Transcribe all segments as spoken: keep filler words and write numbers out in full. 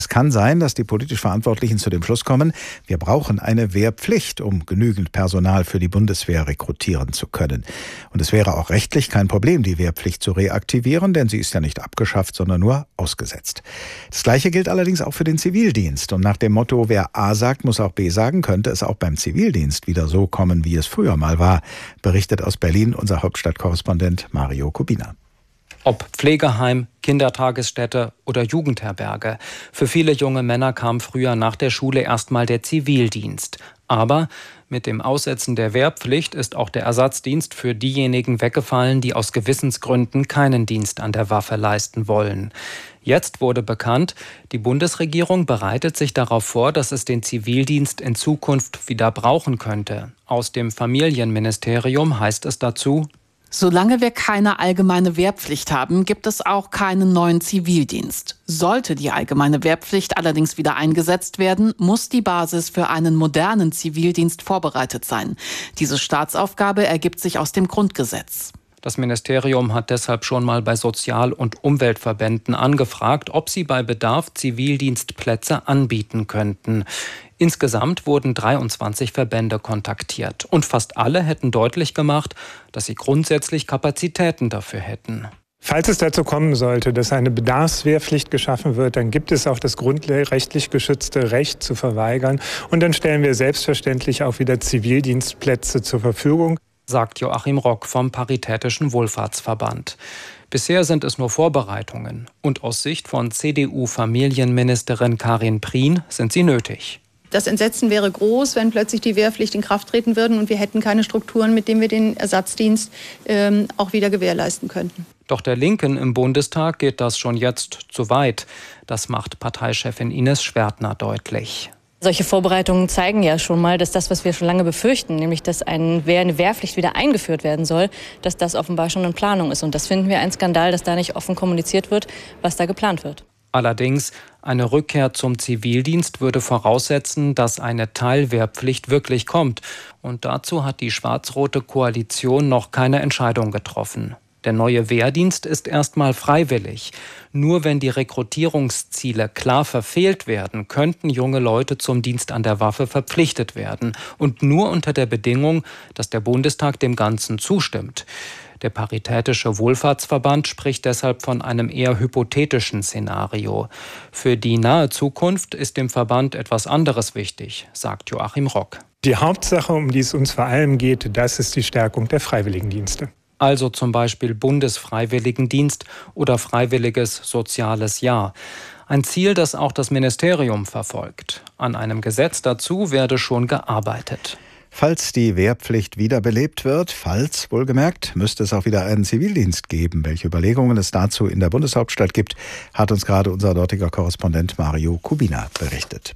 Es kann sein, dass die politisch Verantwortlichen zu dem Schluss kommen, wir brauchen eine Wehrpflicht, um genügend Personal für die Bundeswehr rekrutieren zu können. Und es wäre auch rechtlich kein Problem, die Wehrpflicht zu reaktivieren, denn sie ist ja nicht abgeschafft, sondern nur ausgesetzt. Das Gleiche gilt allerdings auch für den Zivildienst. Und nach dem Motto, wer A sagt, muss auch B sagen, könnte es auch beim Zivildienst wieder so kommen, wie es früher mal war, berichtet aus Berlin unser Hauptstadtkorrespondent Mario Kubina. Ob Pflegeheim, Kindertagesstätte oder Jugendherberge. Für viele junge Männer kam früher nach der Schule erstmal der Zivildienst. Aber mit dem Aussetzen der Wehrpflicht ist auch der Ersatzdienst für diejenigen weggefallen, die aus Gewissensgründen keinen Dienst an der Waffe leisten wollen. Jetzt wurde bekannt, die Bundesregierung bereitet sich darauf vor, dass es den Zivildienst in Zukunft wieder brauchen könnte. Aus dem Familienministerium heißt es dazu: Solange wir keine allgemeine Wehrpflicht haben, gibt es auch keinen neuen Zivildienst. Sollte die allgemeine Wehrpflicht allerdings wieder eingesetzt werden, muss die Basis für einen modernen Zivildienst vorbereitet sein. Diese Staatsaufgabe ergibt sich aus dem Grundgesetz. Das Ministerium hat deshalb schon mal bei Sozial- und Umweltverbänden angefragt, ob sie bei Bedarf Zivildienstplätze anbieten könnten. Insgesamt wurden dreiundzwanzig Verbände kontaktiert und fast alle hätten deutlich gemacht, dass sie grundsätzlich Kapazitäten dafür hätten. Falls es dazu kommen sollte, dass eine Bedarfswehrpflicht geschaffen wird, dann gibt es auch das grundrechtlich geschützte Recht zu verweigern. Und dann stellen wir selbstverständlich auch wieder Zivildienstplätze zur Verfügung, sagt Joachim Rock vom Paritätischen Wohlfahrtsverband. Bisher sind es nur Vorbereitungen und aus Sicht von C D U-Familienministerin Karin Prien sind sie nötig. Das Entsetzen wäre groß, wenn plötzlich die Wehrpflicht in Kraft treten würde und wir hätten keine Strukturen, mit denen wir den Ersatzdienst ähm, auch wieder gewährleisten könnten. Doch der Linken im Bundestag geht das schon jetzt zu weit. Das macht Parteichefin Ines Schwertner deutlich. Solche Vorbereitungen zeigen ja schon mal, dass das, was wir schon lange befürchten, nämlich dass ein Wehr, eine Wehrpflicht wieder eingeführt werden soll, dass das offenbar schon in Planung ist. Und das finden wir ein Skandal, dass da nicht offen kommuniziert wird, was da geplant wird. Allerdings, eine Rückkehr zum Zivildienst würde voraussetzen, dass eine Teilwehrpflicht wirklich kommt. Und dazu hat die schwarz-rote Koalition noch keine Entscheidung getroffen. Der neue Wehrdienst ist erstmal freiwillig. Nur wenn die Rekrutierungsziele klar verfehlt werden, könnten junge Leute zum Dienst an der Waffe verpflichtet werden. Und nur unter der Bedingung, dass der Bundestag dem Ganzen zustimmt. Der Paritätische Wohlfahrtsverband spricht deshalb von einem eher hypothetischen Szenario. Für die nahe Zukunft ist dem Verband etwas anderes wichtig, sagt Joachim Rock. Die Hauptsache, um die es uns vor allem geht, das ist die Stärkung der Freiwilligendienste. Also zum Beispiel Bundesfreiwilligendienst oder Freiwilliges Soziales Jahr. Ein Ziel, das auch das Ministerium verfolgt. An einem Gesetz dazu werde schon gearbeitet. Falls die Wehrpflicht wiederbelebt wird, falls, wohlgemerkt, müsste es auch wieder einen Zivildienst geben. Welche Überlegungen es dazu in der Bundeshauptstadt gibt, hat uns gerade unser dortiger Korrespondent Mario Kubina berichtet.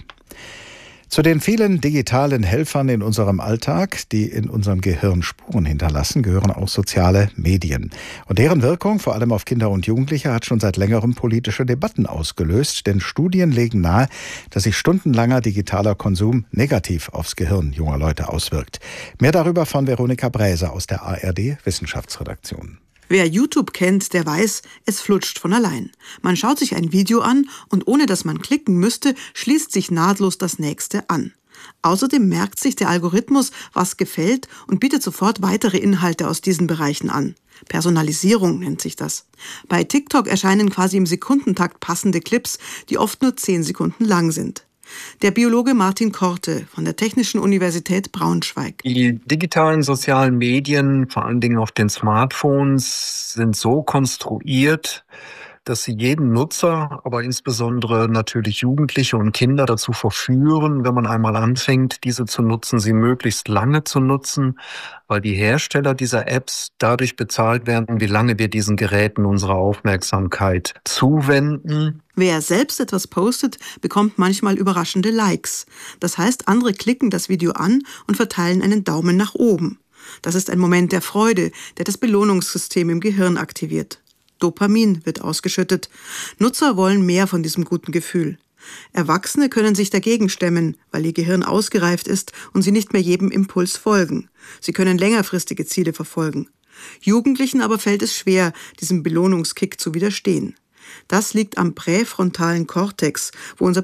Zu den vielen digitalen Helfern in unserem Alltag, die in unserem Gehirn Spuren hinterlassen, gehören auch soziale Medien. Und deren Wirkung, vor allem auf Kinder und Jugendliche, hat schon seit längerem politische Debatten ausgelöst. Denn Studien legen nahe, dass sich stundenlanger digitaler Konsum negativ aufs Gehirn junger Leute auswirkt. Mehr darüber von Veronika Bräse aus der A R D-Wissenschaftsredaktion. Wer YouTube kennt, der weiß, es flutscht von allein. Man schaut sich ein Video an und ohne dass man klicken müsste, schließt sich nahtlos das nächste an. Außerdem merkt sich der Algorithmus, was gefällt und bietet sofort weitere Inhalte aus diesen Bereichen an. Personalisierung nennt sich das. Bei TikTok erscheinen quasi im Sekundentakt passende Clips, die oft nur zehn Sekunden lang sind. Der Biologe Martin Korte von der Technischen Universität Braunschweig. Die digitalen sozialen Medien, vor allen Dingen auf den Smartphones, sind so konstruiert, dass sie jeden Nutzer, aber insbesondere natürlich Jugendliche und Kinder dazu verführen, wenn man einmal anfängt, diese zu nutzen, sie möglichst lange zu nutzen, weil die Hersteller dieser Apps dadurch bezahlt werden, wie lange wir diesen Geräten unsere Aufmerksamkeit zuwenden. Wer selbst etwas postet, bekommt manchmal überraschende Likes. Das heißt, andere klicken das Video an und verteilen einen Daumen nach oben. Das ist ein Moment der Freude, der das Belohnungssystem im Gehirn aktiviert. Dopamin wird ausgeschüttet. Nutzer wollen mehr von diesem guten Gefühl. Erwachsene können sich dagegen stemmen, weil ihr Gehirn ausgereift ist und sie nicht mehr jedem Impuls folgen. Sie können längerfristige Ziele verfolgen. Jugendlichen aber fällt es schwer, diesem Belohnungskick zu widerstehen. Das liegt am präfrontalen Kortex, wo unser